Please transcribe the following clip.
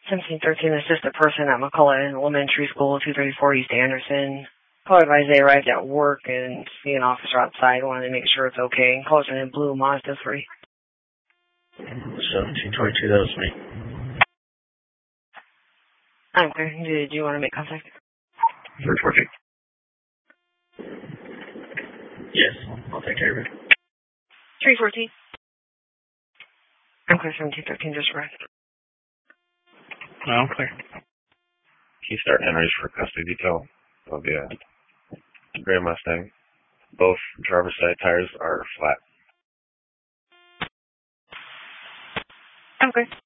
1713, assist a person at McCullough Elementary School, 234 East Anderson. Call advised they arrived at work and see an officer outside. Wanted to make sure it's okay. Calls in blue Mazda 3. 1722, that was me. I'm clear. Did you want to make contact? 314. Yes, I'll take care of it. 314. I'm clear. 1713 just arrived. No, I'm clear. Keystar Henry's for custody detail of the Gray Mustang. Both driver's side tires are flat. I'm clear.